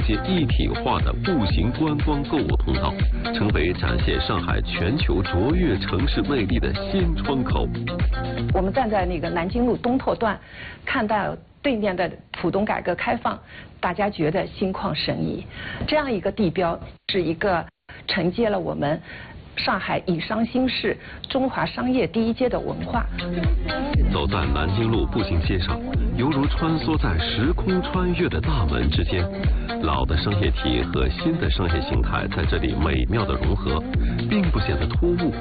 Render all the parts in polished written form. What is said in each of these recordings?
街一体化的步行观光购物通道，成为展现上海全球卓越城市魅力的新窗口。 我们站在那个南京路东拓段，看到对面的浦东改革开放，大家觉得心旷神怡。这样一个地标是一个承接了我们上海以商兴市、中华商业第一街的文化。 走在南京路步行街上，犹如穿梭在时空穿越的大门之间，老的商业体和新的商业形态在这里美妙的融合，并不显得突兀。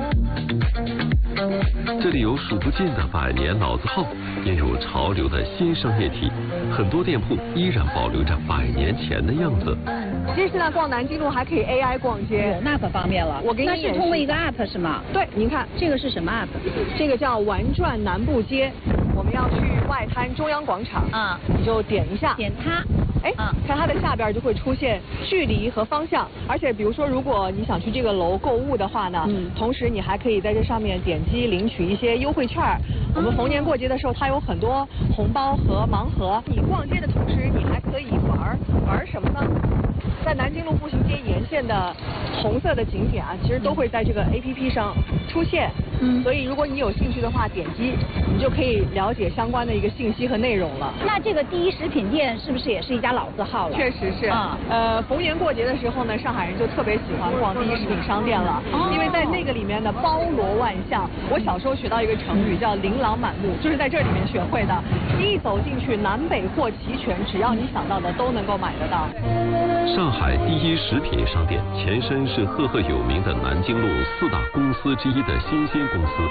这里有数不尽的百年老字号，引入潮流的新商业体，很多店铺依然保留着100年前的样子。 其实现在逛南京路还可以 AI 逛街， 有 Map 方面了。 我给你那是通过一个 App 是吗？ 对，您看这个是什么 App？ 这个叫玩转南部街，我们要去外滩中央广场啊， 你就点一下， 点它。 哎，看它的下边就会出现距离和方向，而且比如说，如果你想去这个楼购物的话呢，同时你还可以在这上面点击领取一些优惠券。我们逢年过节的时候，它有很多红包和盲盒。你逛街的同时，你还可以玩什么呢？在南京路步行街沿线的红色的景点啊，其实都会在这个 APP 上出现。所以如果你有兴趣的话，点击你就可以了解相关的一个信息和内容了。 那这个第一食品店是不是也是一家老字号了？ 确实是。逢年过节的时候呢，上海人就特别喜欢逛第一食品商店了，因为在那个里面呢包罗万象。我小时候学到一个成语叫琳琅满目，就是在这里面学会的。一走进去，南北货齐全，只要你想到的都能够买得到。 上海第一食品商店前身是赫赫有名的南京路4大公司之一的新兴公司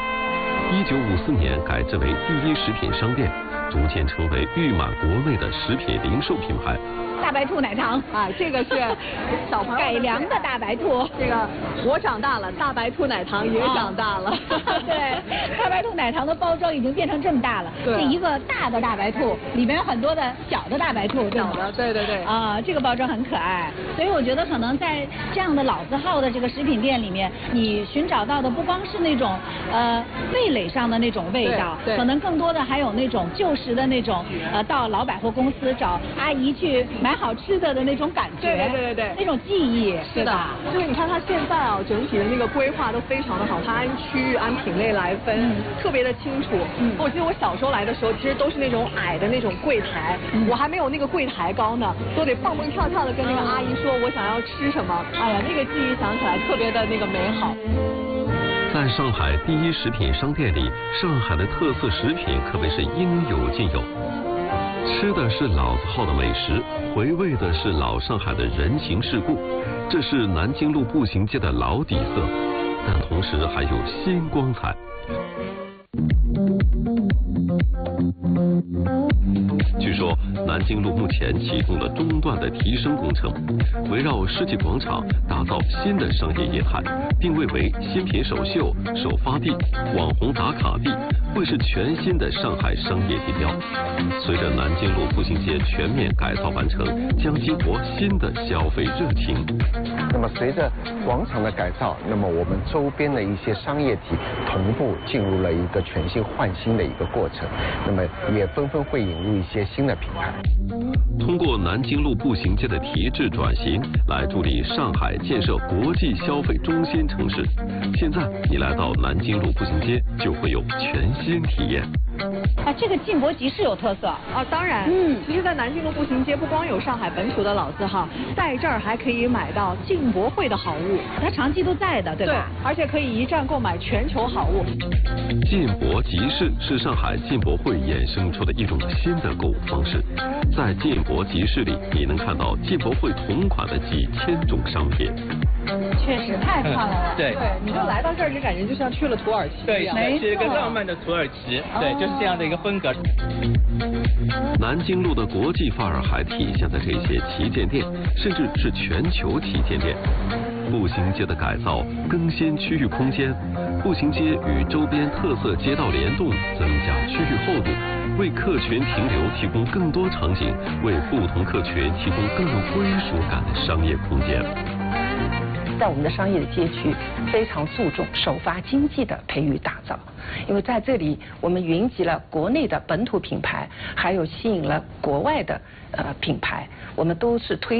，1954年改制为第一食品商店，逐渐成为誉满国内的食品零售品牌。 大白兔奶糖啊，这个是小朋友改良的大白兔。 这个我长大了，大白兔奶糖也长大了。 对，大白兔奶糖的包装已经变成这么大了。 对， 是一个大的大白兔，里面有很多的小的大白兔，对吗？ 小的，对对对。 啊，这个包装很可爱，所以我觉得可能在这样的老字号的这个食品店里面，你寻找到的不光是那种味蕾上的那种味道，可能更多的还有那种旧时的那种到老百货公司找阿姨去买好吃的那种感觉， 对， 那种记忆， 是的。就是你看它现在啊，整体的那个规划都非常的好，它按区域、按品类来分，特别的清楚。我记得我小时候来的时候，其实都是那种矮的那种柜台，我还没有那个柜台高呢，都得蹦蹦跳跳的跟那个阿姨说我想要吃什么。哎呀，那个记忆想起来特别的那个美好。 在上海第一食品商店里，上海的特色食品可谓是应有尽有。吃的是老字号的美食，回味的是老上海的人情世故，这是南京路步行街的老底色，但同时还有新光彩。据说南京路目前启动了中段的提升工程，围绕世纪广场打造新的商业业态，定位为新品首秀、首发地、网红打卡地，会是全新的上海商业地标。随着南京路步行街全面改造完成，将激活新的消费热情。 那么随着广场的改造，那么我们周边的一些商业体同步进入了一个全新换新的一个过程，那么也纷纷会引入一些新的品牌。 通过南京路步行街的提质转型，来助力上海建设国际消费中心城市。现在你来到南京路步行街，就会有全新体验。 这个进博集市有特色啊，当然，其实，在南京路步行街不光有上海本土的老字号，在这儿还可以买到进博会的好物， 它长期都在的，对吧？ 对，而且可以一站购买全球好物。 进博集市是上海进博会衍生出的一种新的购物方式，在进博集市里，你能看到进博会同款的几千种商品。 确实太漂亮了。 对，你就来到这儿，就感觉就像去了土耳其一样。 对，是一个浪漫的土耳其。对，就是这样的一个风格。 南京路的国际范儿还体现在这些旗舰店，甚至是全球旗舰店。步行街的改造，更新区域空间，步行街与周边特色街道联动，增加区域厚度，为客群停留提供更多场景，为不同客群提供更有归属感的商业空间。 在我们的商业的街区，非常注重首发经济的培育打造，因为在这里我们云集了国内的本土品牌，还有吸引了国外的品牌，我们都是推